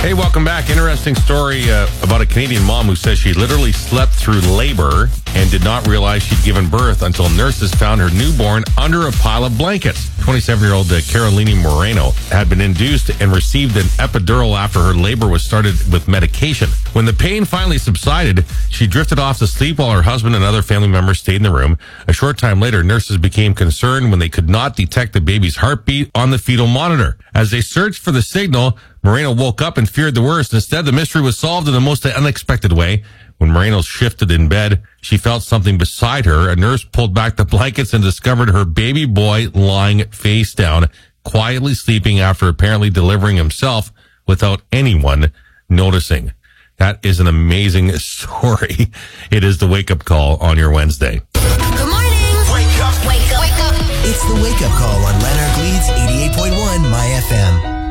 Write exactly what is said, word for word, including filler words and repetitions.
Hey, welcome back. Interesting story uh, about a Canadian mom who says she literally slept through labor and did not realize she'd given birth until nurses found her newborn under a pile of blankets. twenty-seven-year-old uh, Carolini Moreno had been induced and received an epidural after her labor was started with medication. When the pain finally subsided, she drifted off to sleep while her husband and other family members stayed in the room. A short time later, nurses became concerned when they could not detect the baby's heartbeat on the fetal monitor. As they searched for the signal, Moreno woke up and feared the worst. Instead, the mystery was solved in the most unexpected way. When Moreno shifted in bed, she felt something beside her. A nurse pulled back the blankets and discovered her baby boy lying face down, quietly sleeping after apparently delivering himself without anyone noticing. That is an amazing story. It is the wake-up call on your Wednesday. Good morning. Wake up. Wake up. Wake up. It's the wake-up call on Lanark Leeds eighty-eight point one My F M.